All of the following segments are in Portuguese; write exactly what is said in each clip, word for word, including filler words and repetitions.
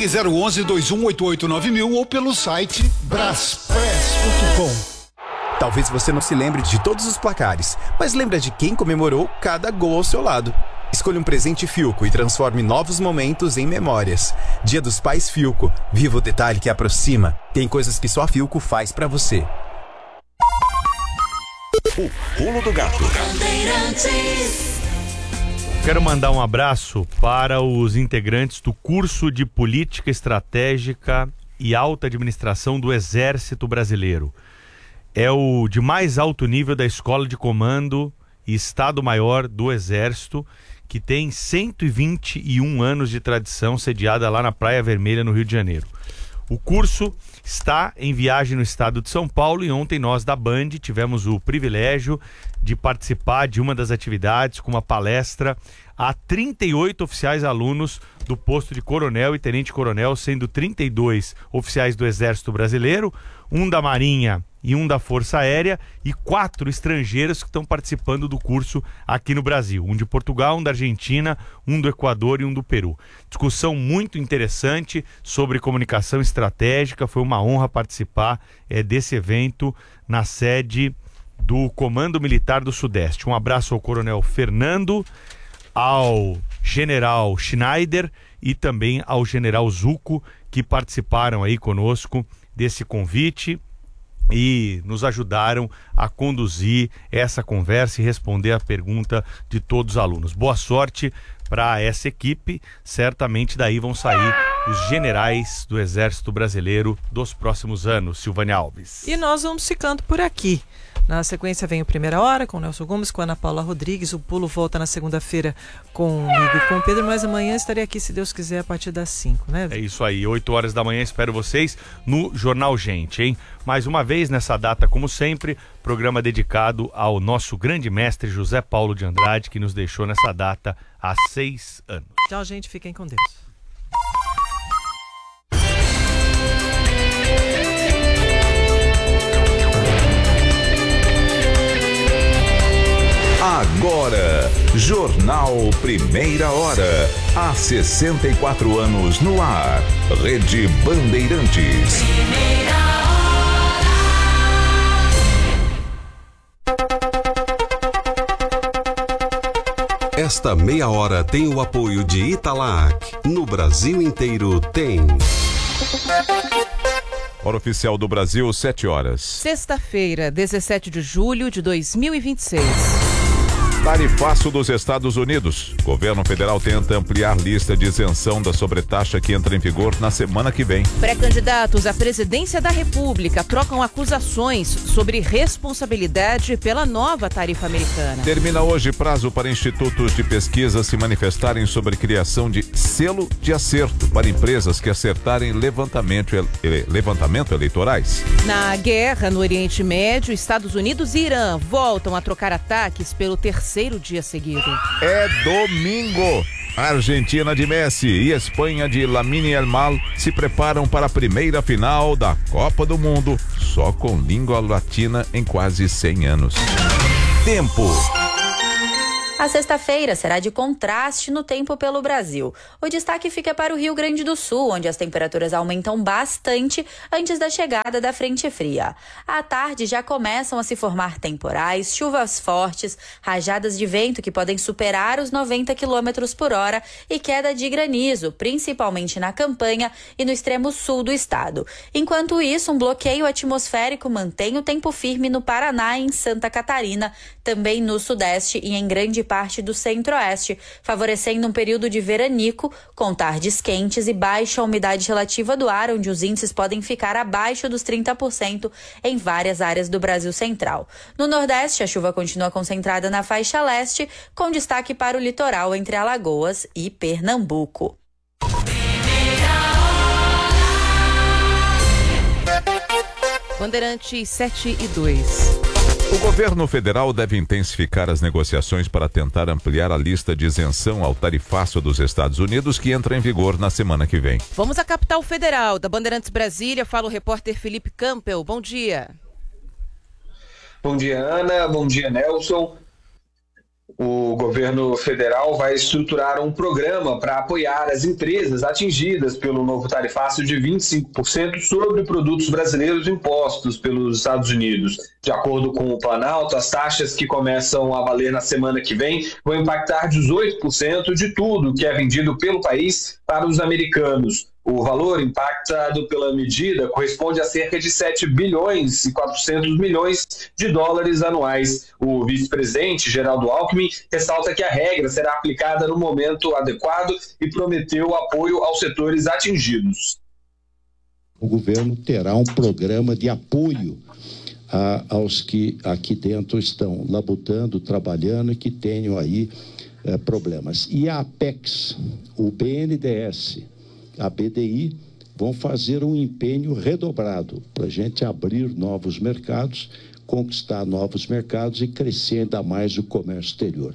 Ligue zero onze, dois um oito oito nove mil ou pelo site braspress ponto com. Talvez você não se lembre de todos os placares, mas lembra de quem comemorou cada gol ao seu lado. Escolha um presente Philco e transforme novos momentos em memórias. Dia dos Pais Philco. Viva o detalhe que aproxima. Tem coisas que só a Philco faz pra você. O Pulo do Gato. Quero mandar um abraço para os integrantes do curso de Política Estratégica e Alta Administração do Exército Brasileiro. É o de mais alto nível da Escola de Comando e Estado-Maior do Exército, que tem cento e vinte e um anos de tradição, sediada lá na Praia Vermelha, no Rio de Janeiro. O curso está em viagem no estado de São Paulo e ontem nós da Band tivemos o privilégio de participar de uma das atividades com uma palestra a trinta e oito oficiais alunos do posto de coronel e tenente-coronel, sendo trinta e dois oficiais do Exército Brasileiro, um da Marinha e um da Força Aérea e quatro estrangeiros que estão participando do curso aqui no Brasil. Um de Portugal, um da Argentina, um do Equador e um do Peru. Discussão muito interessante sobre comunicação estratégica. Foi uma honra participar é, desse evento na sede do Comando Militar do Sudeste. Um abraço ao Coronel Fernando, ao General Schneider e também ao General Zucco, que participaram aí conosco desse convite e nos ajudaram a conduzir essa conversa e responder a pergunta de todos os alunos. Boa sorte para essa equipe, certamente daí vão sair os generais do Exército Brasileiro dos próximos anos. Silvânia Alves. E nós vamos ficando por aqui. Na sequência vem o Primeira Hora com o Nelson Gomes, com a Ana Paula Rodrigues. O Pulo volta na segunda-feira comigo e com o Pedro, mas amanhã estarei aqui, se Deus quiser, a partir das cinco, né? É isso aí, oito horas da manhã, espero vocês no Jornal Gente, hein? Mais uma vez, nessa data, como sempre, programa dedicado ao nosso grande mestre José Paulo de Andrade, que nos deixou nessa data há seis anos. Tchau, gente, fiquem com Deus. Agora, Jornal Primeira Hora. Há sessenta e quatro anos no ar. Rede Bandeirantes. Primeira hora. Esta meia hora tem o apoio de Italac. No Brasil inteiro tem. Hora oficial do Brasil, sete horas. Sexta-feira, dezessete de julho de dois mil e vinte e seis. Tarifaço dos Estados Unidos. Governo federal tenta ampliar lista de isenção da sobretaxa que entra em vigor na semana que vem. Pré-candidatos à presidência da República trocam acusações sobre responsabilidade pela nova tarifa americana. Termina hoje prazo para institutos de pesquisa se manifestarem sobre criação de selo de acerto para empresas que acertarem levantamento, ele, levantamento eleitorais. Na guerra no Oriente Médio, Estados Unidos e Irã voltam a trocar ataques pelo terceiro dia seguido. É domingo. Argentina de Messi e Espanha de Lamine Yamal se preparam para a primeira final da Copa do Mundo, só com língua latina em quase cem anos. Tempo. A sexta-feira será de contraste no tempo pelo Brasil. O destaque fica para o Rio Grande do Sul, onde as temperaturas aumentam bastante antes da chegada da frente fria. À tarde já começam a se formar temporais, chuvas fortes, rajadas de vento que podem superar os noventa quilômetros por hora e queda de granizo, principalmente na campanha e no extremo sul do estado. Enquanto isso, um bloqueio atmosférico mantém o tempo firme no Paraná e em Santa Catarina, também no sudeste e em grande parte do centro-oeste, favorecendo um período de veranico, com tardes quentes e baixa umidade relativa do ar, onde os índices podem ficar abaixo dos trinta por cento em várias áreas do Brasil central. No Nordeste, a chuva continua concentrada na faixa leste, com destaque para o litoral entre Alagoas e Pernambuco. Bandeirantes sete e dois. O governo federal deve intensificar as negociações para tentar ampliar a lista de isenção ao tarifaço dos Estados Unidos, que entra em vigor na semana que vem. Vamos à capital federal, da Bandeirantes Brasília, fala o repórter Felipe Campbell. Bom dia. Bom dia, Ana. Bom dia, Nelson. O governo federal vai estruturar um programa para apoiar as empresas atingidas pelo novo tarifaço de vinte e cinco por cento sobre produtos brasileiros impostos pelos Estados Unidos. De acordo com o Planalto, as taxas que começam a valer na semana que vem vão impactar dezoito por cento de tudo que é vendido pelo país para os americanos. O valor impactado pela medida corresponde a cerca de sete bilhões e quatrocentos milhões de dólares anuais. O vice-presidente, Geraldo Alckmin, ressalta que a regra será aplicada no momento adequado e prometeu apoio aos setores atingidos. O governo terá um programa de apoio a, aos que aqui dentro estão labutando, trabalhando e que tenham aí eh, problemas. E a Apex, o B N D E S, a B D I vão fazer um empenho redobrado para a gente abrir novos mercados, conquistar novos mercados e crescer ainda mais o comércio exterior.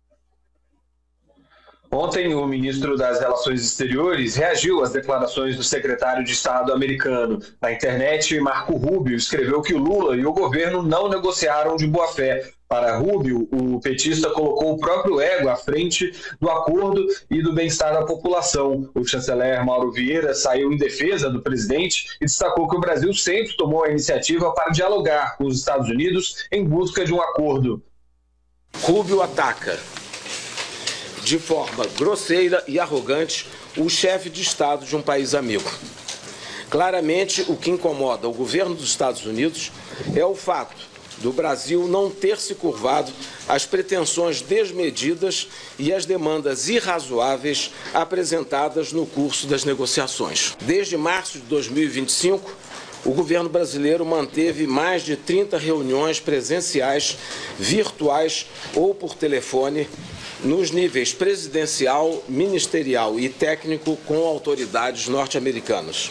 Ontem, o ministro das Relações Exteriores reagiu às declarações do secretário de Estado americano. Na internet, Marco Rubio escreveu que o Lula e o governo não negociaram de boa fé. Para Rubio, o petista colocou o próprio ego à frente do acordo e do bem-estar da população. O chanceler Mauro Vieira saiu em defesa do presidente e destacou que o Brasil sempre tomou a iniciativa para dialogar com os Estados Unidos em busca de um acordo. Rubio ataca de forma grosseira e arrogante o chefe de Estado de um país amigo. Claramente, o que incomoda o governo dos Estados Unidos é o fato do Brasil não ter se curvado às pretensões desmedidas e às demandas irrazoáveis apresentadas no curso das negociações. Desde março de dois mil e vinte e cinco, o governo brasileiro manteve mais de trinta reuniões presenciais, virtuais ou por telefone, nos níveis presidencial, ministerial e técnico com autoridades norte-americanas.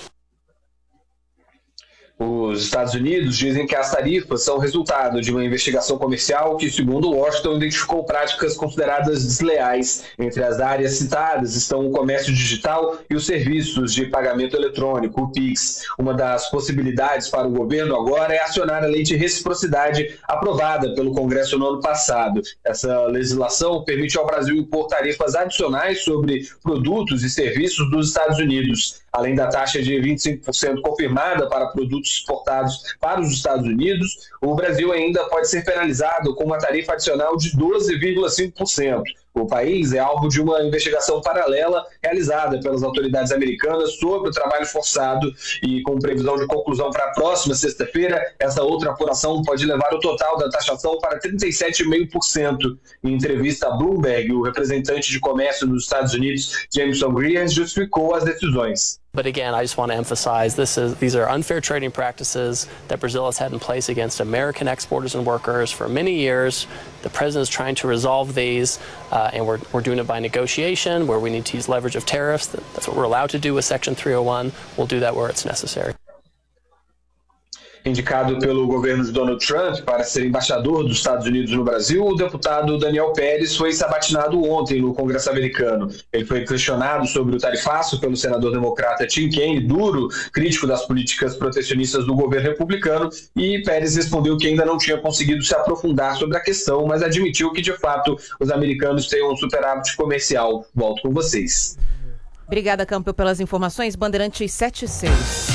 Os Estados Unidos dizem que as tarifas são resultado de uma investigação comercial que, segundo Washington, identificou práticas consideradas desleais. Entre as áreas citadas estão o comércio digital e os serviços de pagamento eletrônico, o Pix. Uma das possibilidades para o governo agora é acionar a lei de reciprocidade aprovada pelo Congresso no ano passado. Essa legislação permite ao Brasil impor tarifas adicionais sobre produtos e serviços dos Estados Unidos. Além da taxa de vinte e cinco por cento confirmada para produtos exportados para os Estados Unidos, o Brasil ainda pode ser penalizado com uma tarifa adicional de doze vírgula cinco por cento. O país é alvo de uma investigação paralela realizada pelas autoridades americanas sobre o trabalho forçado e, com previsão de conclusão para a próxima sexta-feira, essa outra apuração pode levar o total da taxação para trinta e sete vírgula cinco por cento. Em entrevista a Bloomberg, o representante de comércio nos Estados Unidos, Jameson Greer, justificou as decisões. But again, I just want to emphasize this is these are unfair trading practices that Brazil has had in place against American exporters and workers for many years. The president is trying to resolve these, uh, and we're, we're doing it by negotiation, where we need to use leverage of tariffs. That's what we're allowed to do with Section three oh one. We'll do that where it's necessary. Indicado pelo governo de Donald Trump para ser embaixador dos Estados Unidos no Brasil, o deputado Daniel Pérez foi sabatinado ontem no Congresso americano. Ele foi questionado sobre o tarifaço pelo senador democrata Tim Kaine, duro crítico das políticas protecionistas do governo republicano, e Pérez respondeu que ainda não tinha conseguido se aprofundar sobre a questão, mas admitiu que, de fato, os americanos têm um superávit comercial. Volto com vocês. Obrigada, Campbell, pelas informações. Bandeirantes setenta e seis.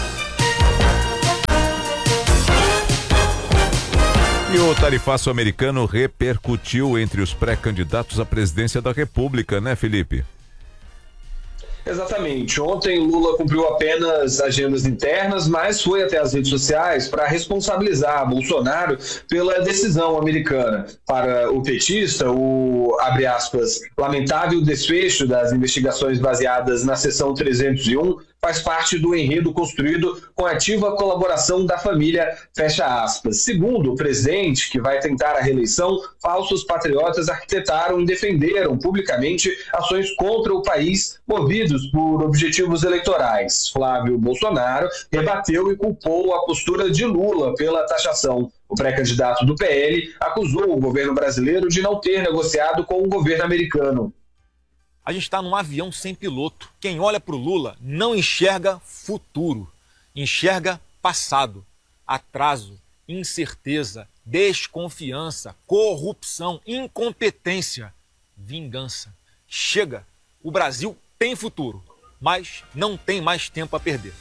E o tarifaço americano repercutiu entre os pré-candidatos à presidência da República, né, Felipe? Exatamente. Ontem Lula cumpriu apenas agendas internas, mas foi até as redes sociais para responsabilizar Bolsonaro pela decisão americana. Para o petista, o, abre aspas, lamentável desfecho das investigações baseadas na seção trezentos e um faz parte do enredo construído com ativa colaboração da família, fecha aspas. Segundo o presidente, que vai tentar a reeleição, falsos patriotas arquitetaram e defenderam publicamente ações contra o país movidos por objetivos eleitorais. Flávio Bolsonaro rebateu e culpou a postura de Lula pela taxação. O pré-candidato do P L acusou o governo brasileiro de não ter negociado com o governo americano. A gente está num avião sem piloto. Quem olha para o Lula não enxerga futuro, enxerga passado, atraso, incerteza, desconfiança, corrupção, incompetência, vingança. Chega! O Brasil tem futuro, mas não tem mais tempo a perder.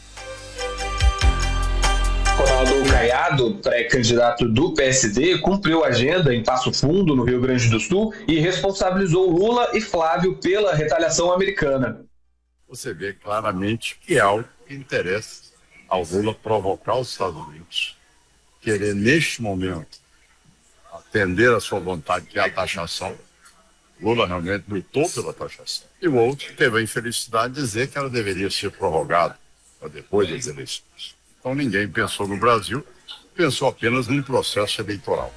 Ronaldo Caiado, pré-candidato do P S D, cumpriu a agenda em Passo Fundo, no Rio Grande do Sul, e responsabilizou Lula e Flávio pela retaliação americana. Você vê claramente que é algo que interessa ao Lula provocar os Estados Unidos, querer, neste momento, atender a sua vontade, que é a taxação. Lula realmente lutou pela taxação. E o outro teve a infelicidade de dizer que ela deveria ser prorrogada para depois das eleições. Então ninguém pensou no Brasil, pensou apenas num processo eleitoral.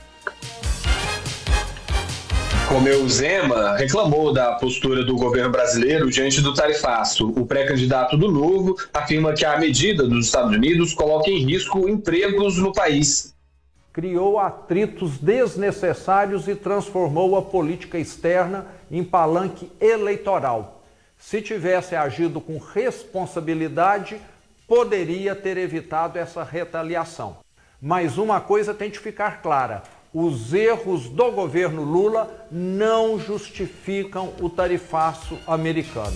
Romeu Zema reclamou da postura do governo brasileiro diante do tarifaço. O pré-candidato do Novo afirma que a medida dos Estados Unidos coloca em risco empregos no país. Criou atritos desnecessários e transformou a política externa em palanque eleitoral. Se tivesse agido com responsabilidade, poderia ter evitado essa retaliação. Mas uma coisa tem de ficar clara: os erros do governo Lula não justificam o tarifaço americano.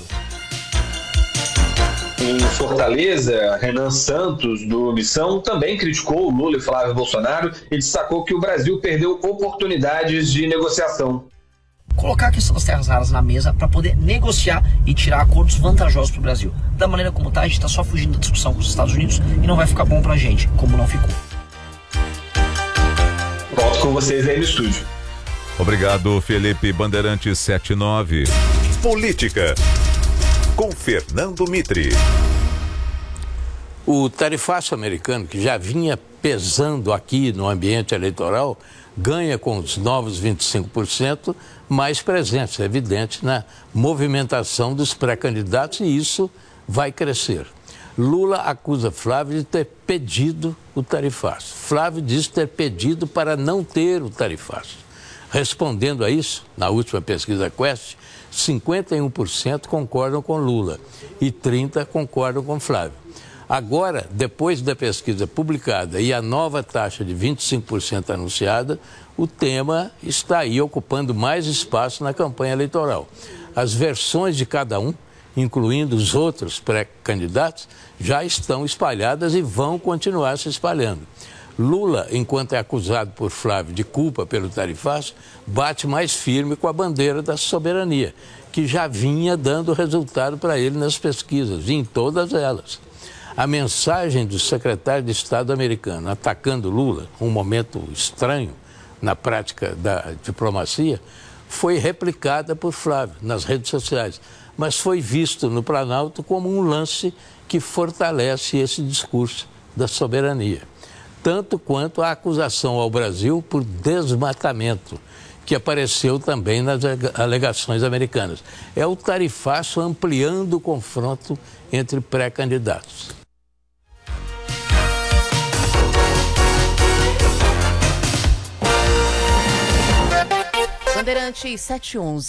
Em Fortaleza, Renan Santos, do Missão, também criticou Lula e Flávio Bolsonaro e destacou que o Brasil perdeu oportunidades de negociação. Colocar a questão das terras raras na mesa para poder negociar e tirar acordos vantajosos para o Brasil. Da maneira como está, a gente está só fugindo da discussão com os Estados Unidos e não vai ficar bom para a gente, como não ficou. Volto com vocês aí no estúdio. Obrigado, Felipe Bandeirante setenta e nove. Política, com Fernando Mitre. O tarifaço americano, que já vinha pesando aqui no ambiente eleitoral, ganha com os novos vinte e cinco por cento mais presença, é evidente, na movimentação dos pré-candidatos, e isso vai crescer. Lula acusa Flávio de ter pedido o tarifaço. Flávio diz ter pedido para não ter o tarifaço. Respondendo a isso, na última pesquisa Quest, cinquenta e um por cento concordam com Lula e trinta por cento concordam com Flávio. Agora, depois da pesquisa publicada e a nova taxa de vinte e cinco por cento anunciada, o tema está aí ocupando mais espaço na campanha eleitoral. As versões de cada um, incluindo os outros pré-candidatos, já estão espalhadas e vão continuar se espalhando. Lula, enquanto é acusado por Flávio de culpa pelo tarifaço, bate mais firme com a bandeira da soberania, que já vinha dando resultado para ele nas pesquisas, e em todas elas. A mensagem do secretário de Estado americano atacando Lula, um momento estranho na prática da diplomacia, foi replicada por Flávio nas redes sociais, mas foi visto no Planalto como um lance que fortalece esse discurso da soberania, tanto quanto a acusação ao Brasil por desmatamento, que apareceu também nas alegações americanas. É o tarifaço ampliando o confronto entre pré-candidatos. Bandeirante sete e onze.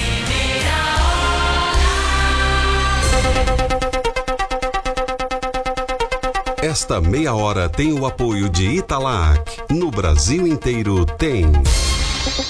Esta meia hora tem o apoio de Italac. No Brasil inteiro tem.